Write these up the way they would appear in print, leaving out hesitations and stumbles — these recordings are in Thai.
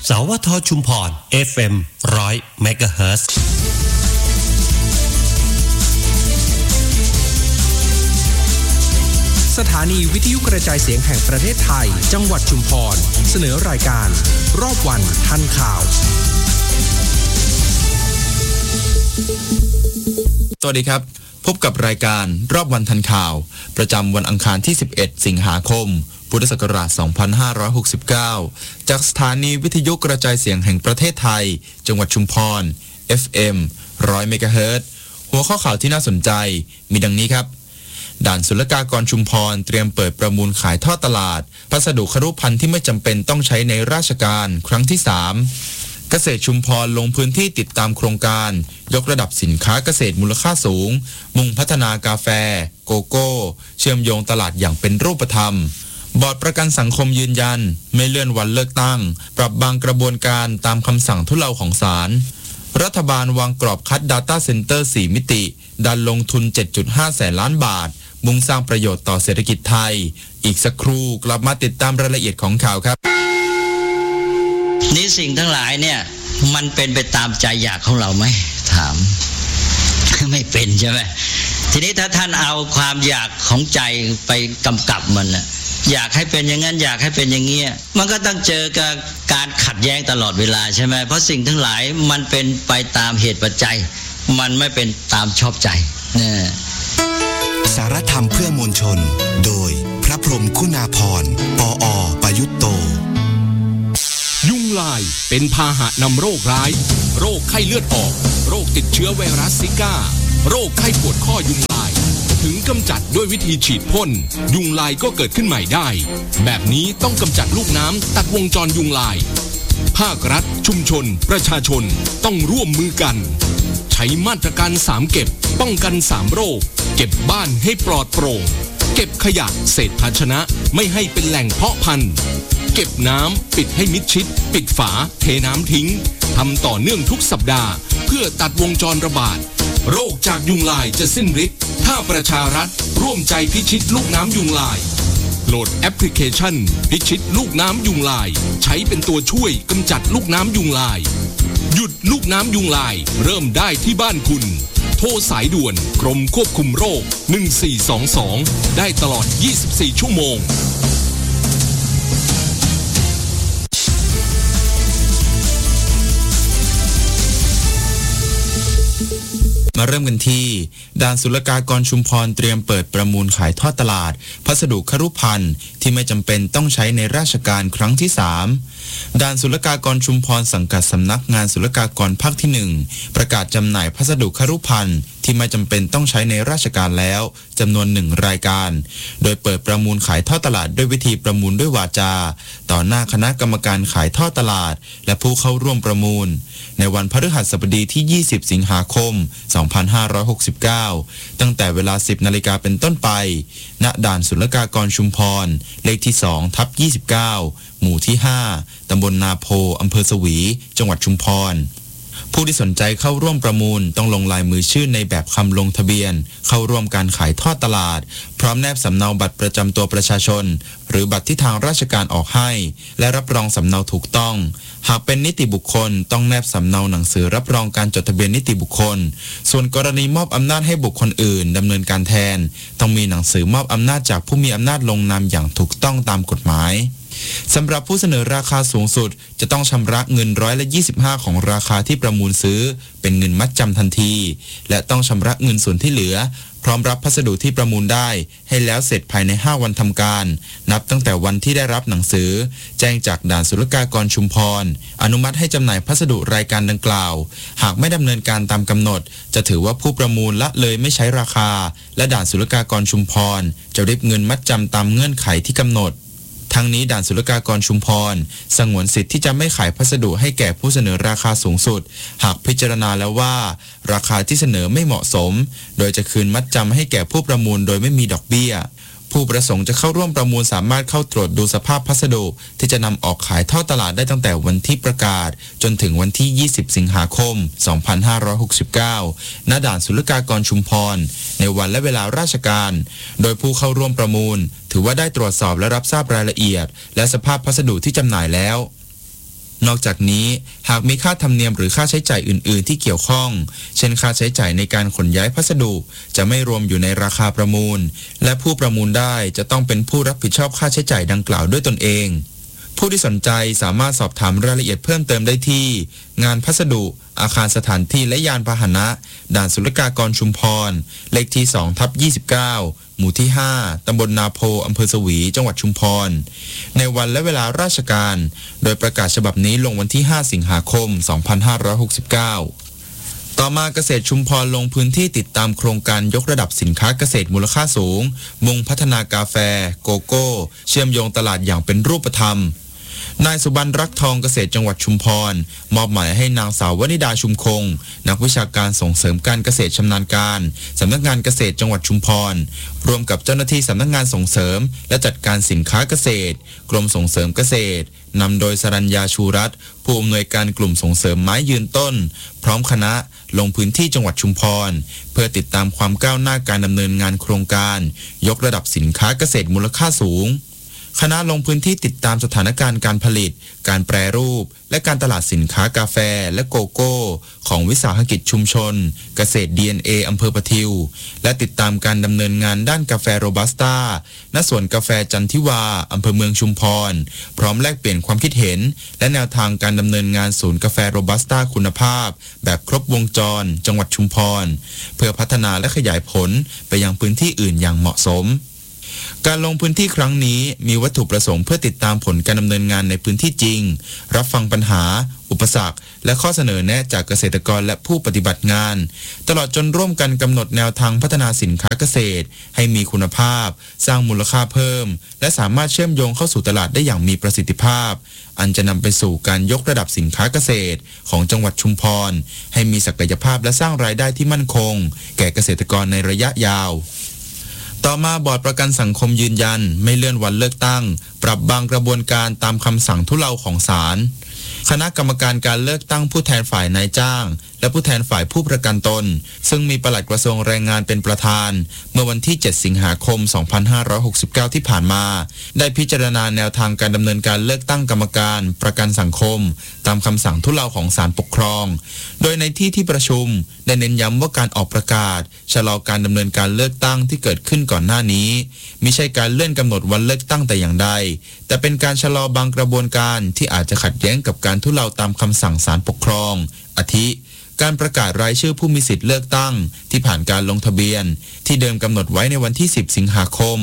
สวทชุมพร FM 100 MHz สถานีวิทยุกระจายเสียงแห่งประเทศไทยจังหวัดชุมพรเสนอรายการรอบวันทันข่าวสวัสดีครับพบกับรายการรอบวันทันข่าวประจำวันอังคารที่11สิงหาคมพุทธศักราช2569จากสถานีวิทยุกระจายเสียงแห่งประเทศไทยจังหวัดชุมพร FM 100 MHz หัวข้อข่าวที่น่าสนใจมีดังนี้ครับด่านศุลกากรชุมพรเตรียมเปิดประมูลขายทอดตลาดพัสดุครุภัณฑ์ที่ไม่จำเป็นต้องใช้ในราชการครั้งที่3เกษตรชุมพรลงพื้นที่ติดตามโครงการยกระดับสินค้าเกษตรมูลค่าสูงมุ่งพัฒนากาแฟโกโก้เชื่อมโยงตลาดอย่างเป็นรูปธรรมบอร์ดประกันสังคมยืนยันไม่เลื่อนวันเลือกตั้งปรับบางกระบวนการตามคำสั่งทุเลาของศาลรัฐบาลวางกรอบคัด Data Center 4 มิติดันลงทุน 7.5 แสนล้านบาทมุ่งสร้างประโยชน์ต่อเศรษฐกิจไทยอีกสักครู่กลับมาติดตามรายละเอียดของข่าวครับนี่สิ่งทั้งหลายเนี่ยมันเป็นไปตามใจอยากของเราไหมถามไม่เป็นใช่ไหมทีนี้ถ้าท่านเอาความอยากของใจไปกำกับมันนะอยากให้เป็นอย่างนั้นอยากให้เป็นอย่างเงี้ยมันก็ต้องเจอกับการขัดแย้งตลอดเวลาใช่ไหมเพราะสิ่งทั้งหลายมันเป็นไปตามเหตุปัจจัยมันไม่เป็นตามชอบใจเนี่ยสารธรรมเพื่อมวลชนโดยพระพรหมคุณาภรณ์ปอ.ประยุตโตยุงลายเป็นพาหะนำโรคร้ายโรคไข้เลือดออกโรคติดเชื้อไวรัสซิก้าโรคไข้ปวดข้อยุงลายถึงกำจัดด้วยวิธีฉีดพ่นยุงลายก็เกิดขึ้นใหม่ได้แบบนี้ต้องกำจัดลูกน้ำตัดวงจรยุงลายภาครัฐชุมชนประชาชนต้องร่วมมือกันใช้มาตรการ3เก็บป้องกัน3โรคเก็บบ้านให้ปลอดโปร่งเก็บขยะเศษภาชนะไม่ให้เป็นแหล่งเพาะพันธุ์เก็บน้ำปิดให้มิดชิดปิดฝาเทน้ำทิ้งทำต่อเนื่องทุกสัปดาห์เพื่อตัดวงจรระบาดโรคจากยุงลายจะสิ้นฤทธิ์ถ้าประชารัฐร่วมใจพิชิตลูกน้ำยุงลายโหลดแอปพลิเคชันพิชิตลูกน้ำยุงลายใช้เป็นตัวช่วยกำจัดลูกน้ำยุงลายหยุดลูกน้ำยุงลายเริ่มได้ที่บ้านคุณโทรสายด่วนกรมควบคุมโรค1422ได้ตลอด24ชั่วโมงมาเริ่มกันที่ด่านศุลกากรชุมพรเตรียมเปิดประมูลขายทอดตลาดพัสดุครุภัณฑ์ที่ไม่จำเป็นต้องใช้ในราชการครั้งที่3ด่านศุลกากรชุมพรสังกัดสำนักงานศุลกากรภาคที่1ประกาศจำหน่ายพัสดุครุภัณฑ์ที่ไม่จำเป็นต้องใช้ในราชการแล้วจำนวน1รายการโดยเปิดประมูลขายทอดตลาดด้วยวิธีประมูลด้วยวาจาต่อหน้าคณะกรรมการขายทอดตลาดและผู้เข้าร่วมประมูลในวันพฤหัสบดีที่20สิงหาคม2569ตั้งแต่เวลา 10 นาฬิกาเป็นต้นไปณด่านศุลกากรชุมพรเลขที่2/29หมู่ที่5ตำบลนาโพอำเภอสวีจังหวัดชุมพรผู้ที่สนใจเข้าร่วมประมูลต้องลงลายมือชื่อในแบบคำลงทะเบียนเข้าร่วมการขายทอดตลาดพร้อมแนบสำเนาบัตรประจำตัวประชาชนหรือบัตรที่ทางราชการออกให้และรับรองสำเนาถูกต้องหากเป็นนิติบุคคลต้องแนบสำเนาหนังสือรับรองการจดทะเบียนนิติบุคคลส่วนกรณีมอบอำนาจให้บุคคลอื่นดำเนินการแทนต้องมีหนังสือมอบอำนาจจากผู้มีอำนาจลงนามอย่างถูกต้องตามกฎหมายสำหรับผู้เสนอราคาสูงสุดจะต้องชำระเงิน25%ของราคาที่ประมูลซื้อเป็นเงินมัดจำทันทีและต้องชำระเงินส่วนที่เหลือพร้อมรับพัสดุที่ประมูลได้ให้แล้วเสร็จภายใน5วันทำการนับตั้งแต่วันที่ได้รับหนังสือแจ้งจากด่านศุลกากรชุมพรอนุมัติให้จำหน่ายพัสดุรายการดังกล่าวหากไม่ดำเนินการตามกำหนดจะถือว่าผู้ประมูลละเลยไม่ใช้ราคาและด่านศุลกากรชุมพรจะริบเงินมัดจำตามเงื่อนไขที่กำหนดทั้งนี้ด่านศุลกากรชุมพรสงวนสิทธิ์ที่จะไม่ขายพัสดุให้แก่ผู้เสนอราคาสูงสุดหากพิจารณาแล้วว่าราคาที่เสนอไม่เหมาะสมโดยจะคืนมัดจำให้แก่ผู้ประมูลโดยไม่มีดอกเบี้ยผู้ประสงค์จะเข้าร่วมประมูลสามารถเข้าตรวจดูสภาพพัสดุที่จะนำออกขายทอดตลาดได้ตั้งแต่วันที่ประกาศจนถึงวันที่20สิงหาคม2569ณด่านศุลกากรชุมพรในวันและเวลาราชการโดยผู้เข้าร่วมประมูลถือว่าได้ตรวจสอบและรับทราบรายละเอียดและสภาพพัสดุที่จำหน่ายแล้วนอกจากนี้หากมีค่าธรรมเนียมหรือค่าใช้จ่ายอื่นๆที่เกี่ยวข้องเช่นค่าใช้จ่ายในการขนย้ายพัสดุจะไม่รวมอยู่ในราคาประมูลและผู้ประมูลได้จะต้องเป็นผู้รับผิดชอบค่าใช้จ่ายดังกล่าวด้วยตนเองผู้ที่สนใจสามารถสอบถามรายละเอียดเพิ่มเติมได้ที่งานพัสดุอาคารสถานที่และยานพาหนะด่านศุลกากรชุมพรเลขที่2/29หมู่ที่5ตำบลนาโพอำเภอสวีจังหวัดชุมพรในวันและเวลาราชการโดยประกาศฉบับนี้ลงวันที่5สิงหาคม2569ต่อมาเกษตรชุมพรลงพื้นที่ติดตามโครงการยกระดับสินค้าเกษตรมูลค่าสูงมุ่งพัฒนากาแฟโกโก้เชื่อมโยงตลาดอย่างเป็นรูปธรรมนายสุบรรณรักทองเกษตรจังหวัดชุมพรมอบหมายให้นางสาววนิดาชุมคงนักวิชาการส่งเสริมการเกษตรชำนาญการสำนักงานเกษตรจังหวัดชุมพรร่วมกับเจ้าหน้าที่สำนักงานส่งเสริมและจัดการสินค้าเกษตรกรมส่งเสริมเกษตรนำโดยสรัญญาชูรัตน์ผู้อำนวยการกลุ่มส่งเสริมไม้ยืนต้นพร้อมคณะลงพื้นที่จังหวัดชุมพรเพื่อติดตามความก้าวหน้าการดำเนินงานโครงการยกระดับสินค้าเกษตรมูลค่าสูงคณะลงพื้นที่ติดตามสถานการณ์การผลิตการแปรรูปและการตลาดสินค้ากาแฟและโกโก้ของวิสาหกิจชุมชนเกษตร DNA อำเภอประทิวและติดตามการดำเนินงานด้านกาแฟโรบัสต้าณสวนกาแฟจันทิวาอำเภอเมืองชุมพรพร้อมแลกเปลี่ยนความคิดเห็นและแนวทางการดำเนินงานศูนย์กาแฟโรบัสต้าคุณภาพแบบครบวงจรจังหวัดชุมพรเพื่อพัฒนาและขยายผลไปยังพื้นที่อื่นอย่างเหมาะสมการลงพื้นที่ครั้งนี้มีวัตถุประสงค์เพื่อติดตามผลการดำเนินงานในพื้นที่จริงรับฟังปัญหาอุปสรรคและข้อเสนอแนะจากเกษตรกรและผู้ปฏิบัติงานตลอดจนร่วมกันกำหนดแนวทางพัฒนาสินค้าเกษตรให้มีคุณภาพสร้างมูลค่าเพิ่มและสามารถเชื่อมโยงเข้าสู่ตลาดได้อย่างมีประสิทธิภาพอันจะนำไปสู่การยกระดับสินค้าเกษตรของจังหวัดชุมพรให้มีศักยภาพและสร้างรายได้ที่มั่นคงแก่เกษตรกรในระยะยาวต่อมาบอร์ดประกันสังคมยืนยันไม่เลื่อนวันเลือกตั้งปรับบางกระบวนการตามคำสั่งทุเลาของศาลคณะกรรมการการเลือกตั้งผู้แทนฝ่ายนายจ้างและผู้แทนฝ่ายผู้ประกันตนซึ่งมีปลัดกระทรวงแรงงานเป็นประธานเมื่อวันที่7สิงหาคม2569ที่ผ่านมาได้พิจารณาแนวทางการดำเนินการเลือกตั้งกรรมการประกันสังคมตามคำสั่งทุเลาของศาลปกครองโดยในที่ประชุมได้เน้นย้ำว่าการออกประกาศชะลอการดำเนินการเลือกตั้งที่เกิดขึ้นก่อนหน้านี้มิใช่การเลื่อนกำหนดวันเลือกตั้งแต่อย่างใดแต่เป็นการชะลอบางกระบวนการที่อาจจะขัดแย้งกับการทุเลาตามคำสั่งศาลปกครองอาทิการประกาศรายชื่อผู้มีสิทธิ์เลือกตั้งที่ผ่านการลงทะเบียนที่เดิมกำหนดไว้ในวันที่10สิงหาคม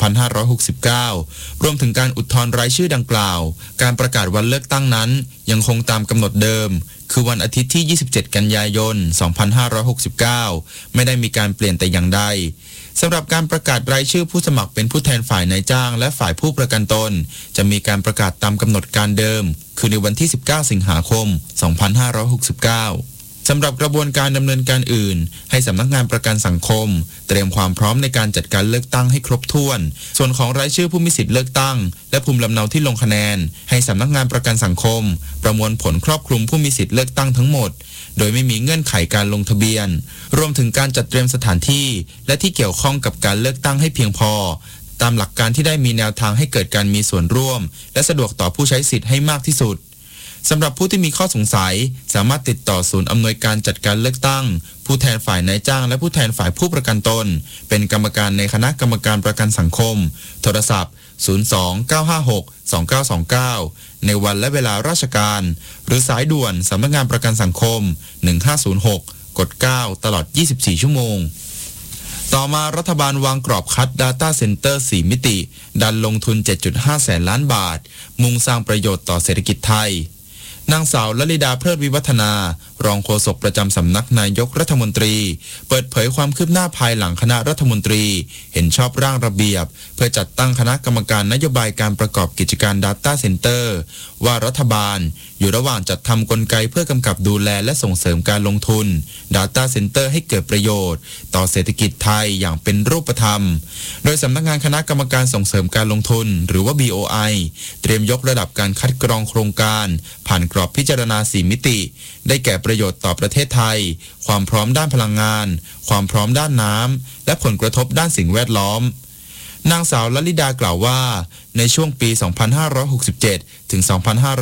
2569รวมถึงการอุทธรณ์รายชื่อดังกล่าวการประกาศวันเลือกตั้งนั้นยังคงตามกำหนดเดิมคือวันอาทิตย์ที่27กันยายน2569ไม่ได้มีการเปลี่ยนแต่อย่างใดสำหรับการประกาศรายชื่อผู้สมัครเป็นผู้แทนฝ่ายนายจ้างและฝ่ายผู้ประกันตนจะมีการประกาศตามกำหนดการเดิมคือในวันที่19สิงหาคม2569สำหรับกระบวนการดำเนินการอื่นให้สำนักงานประกันสังคมเตรียมความพร้อมในการจัดการเลือกตั้งให้ครบถ้วนส่วนของรายชื่อผู้มีสิทธิ์เลือกตั้งและภูมิลำเนาที่ลงคะแนนให้สำนักงานประกันสังคมประมวลผลครอบคลุมผู้มีสิทธิ์เลือกตั้งทั้งหมดโดยไม่มีเงื่อนไขการลงทะเบียนรวมถึงการจัดเตรียมสถานที่และที่เกี่ยวข้องกับการเลือกตั้งให้เพียงพอตามหลักการที่ได้มีแนวทางให้เกิดการมีส่วนร่วมและสะดวกต่อผู้ใช้สิทธิ์ให้มากที่สุดสำหรับผู้ที่มีข้อสงสัยสามารถติดต่อศูนย์อำนวยการจัดการเลือกตั้งผู้แทนฝ่ายนายจ้างและผู้แทนฝ่ายผู้ประกันตนเป็นกรรมการในคณะกรรมการประกันสังคมโทรศัพท์02-956-2929ในวันและเวลาราชการหรือสายด่วนสำนักงานประกันสังคม1506กด9ตลอด24ชั่วโมงต่อมารัฐบาลวางกรอบคัด Data Center 4 มิติดันลงทุน 7.5 แสนล้านบาทมุ่งสร้างประโยชน์ต่อเศรษฐกิจไทยนางสาวลลิดาเพลิดวิวัฒนารองโฆษกประจำสำนักนายกรัฐมนตรีเปิดเผยความคืบหน้าภายหลังคณะรัฐมนตรีเห็นชอบร่างระเบียบเพื่อจัดตั้งคณะกรรมการนโยบายการประกอบกิจการ Data Center ว่ารัฐบาลอยู่ระหว่างจัดทำกลไกเพื่อกำกับดูแลและส่งเสริมการลงทุน Data Center ให้เกิดประโยชน์ต่อเศรษฐกิจไทยอย่างเป็นรูปธรรมโดยสำนักงานคณะกรรมการส่งเสริมการลงทุนหรือว่า BOI เตรียมยกระดับการคัดกรองโครงการผ่านกรอบพิจารณา4 มิติได้แก่ประโยชน์ต่อประเทศไทยความพร้อมด้านพลังงานความพร้อมด้านน้ำและผลกระทบด้านสิ่งแวดล้อมนางสาวลลิดากล่าวว่าในช่วงปี 2567 ถึง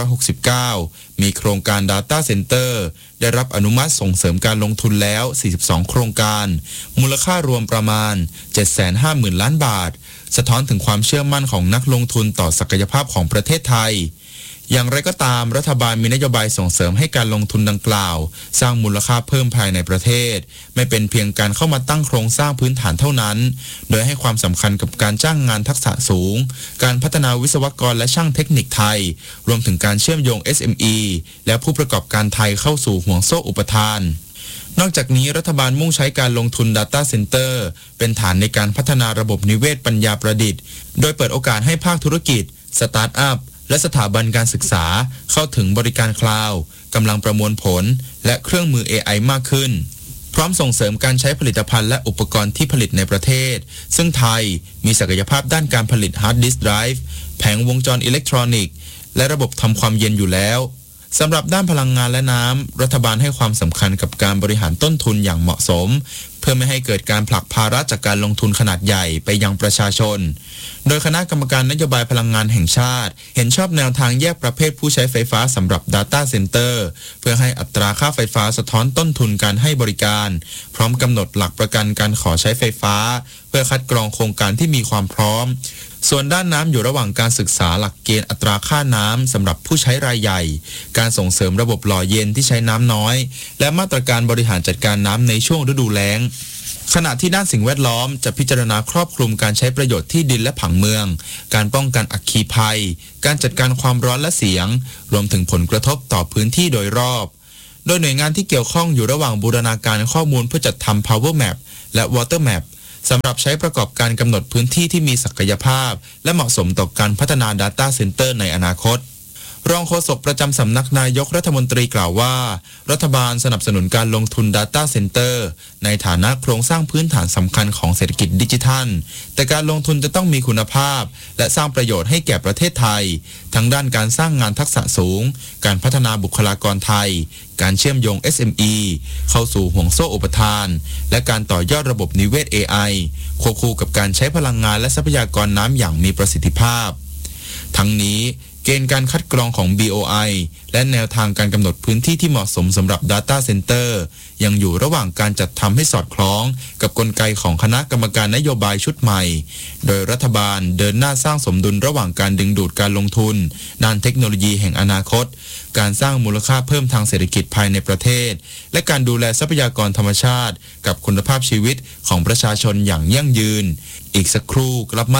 2569 มีโครงการ Data Center ได้รับอนุมัติส่งเสริมการลงทุนแล้ว 42 โครงการมูลค่ารวมประมาณ 750,000 ล้านบาทสะท้อนถึงความเชื่อมั่นของนักลงทุนต่อศักยภาพของประเทศไทยอย่างไรก็ตามรัฐบาลมีนโยบายส่งเสริมให้การลงทุนดังกล่าวสร้างมูลค่าเพิ่มภายในประเทศไม่เป็นเพียงการเข้ามาตั้งโครงสร้างพื้นฐานเท่านั้นโดยให้ความสำคัญกับการจ้างงานทักษะสูงการพัฒนาวิศวกรและช่างเทคนิคไทยรวมถึงการเชื่อมโยง SME และผู้ประกอบการไทยเข้าสู่ห่วงโซ่อุปทานนอกจากนี้รัฐบาลมุ่งใช้การลงทุน Data Center เป็นฐานในการพัฒนาระบบนิเวศปัญญาประดิษฐ์โดยเปิดโอกาสให้ภาคธุรกิจสตาร์ทอัพและสถาบันการศึกษาเข้าถึงบริการคลาวด์กำลังประมวลผลและเครื่องมือ AI มากขึ้นพร้อมส่งเสริมการใช้ผลิตภัณฑ์และอุปกรณ์ที่ผลิตในประเทศซึ่งไทยมีศักยภาพด้านการผลิตฮาร์ดดิสก์ไดรฟ์แผงวงจรอิเล็กทรอนิกส์และระบบทำความเย็นอยู่แล้วสำหรับด้านพลังงานและน้ำรัฐบาลให้ความสำคัญกับการบริหารต้นทุนอย่างเหมาะสมเพื่อไม่ให้เกิดการผลักภาระจากการลงทุนขนาดใหญ่ไปยังประชาชนโดยคณะกรรมการนโยบายพลังงานแห่งชาติเห็นชอบแนวทางแยกประเภทผู้ใช้ไฟฟ้าสำหรับ Data Center เพื่อให้อัตราค่าไฟฟ้าสะท้อนต้นทุนการให้บริการพร้อมกำหนดหลักประกันการขอใช้ไฟฟ้าเพื่อคัดกรองโครงการที่มีความพร้อมส่วนด้านน้ำอยู่ระหว่างการศึกษาหลักเกณฑ์อัตราค่าน้ำสำหรับผู้ใช้รายใหญ่การส่งเสริมระบบหล่อเย็นที่ใช้น้ำน้อยและมาตรการบริหารจัดการน้ำในช่วงฤดูแล้งขณะที่ด้านสิ่งแวดล้อมจะพิจารณาครอบคลุมการใช้ประโยชน์ที่ดินและผังเมืองการป้องกันอัคคีภัยการจัดการความร้อนและเสียงรวมถึงผลกระทบต่อพื้นที่โดยรอบโดยหน่วยงานที่เกี่ยวข้องอยู่ระหว่างบูรณาการข้อมูลเพื่อจัดทำ Power Map และ Water Map สำหรับใช้ประกอบการกำหนดพื้นที่ที่มีศักยภาพและเหมาะสมต่อการพัฒนา Data Center ในอนาคตรองโฆษกประจำสำนักนายกรัฐมนตรีกล่าวว่ารัฐบาลสนับสนุนการลงทุน Data Center ในฐานะโครงสร้างพื้นฐานสำคัญของเศรษฐกิจดิจิทัลแต่การลงทุนจะต้องมีคุณภาพและสร้างประโยชน์ให้แก่ประเทศไทยทั้งด้านการสร้างงานทักษะสูงการพัฒนาบุคลากรไทยการเชื่อมโยง SME เข้าสู่ห่วงโซ่อุปทานและการต่อยอดระบบนิเวศ AI ควบคู่กับการใช้พลังงานและทรัพยากรน้ำอย่างมีประสิทธิภาพทั้งนี้เกณฑ์การคัดกรองของ BOI และแนวทางการกำหนดพื้นที่ที่เหมาะสมสำหรับ Data Center ยังอยู่ระหว่างการจัดทำให้สอดคล้องกับกลไกของคณะกรรมการนโยบายชุดใหม่โดยรัฐบาลเดินหน้าสร้างสมดุลระหว่างการดึงดูดการลงทุนด้านเทคโนโลยีแห่งอนาคตการสร้างมูลค่าเพิ่มทางเศรษฐกิจภายในประเทศและการดูแลทรัพยากรธรรมชาติกับคุณภาพชีวิตของประชาชนอย่างยั่งยืนอีกสักครู่กลับมา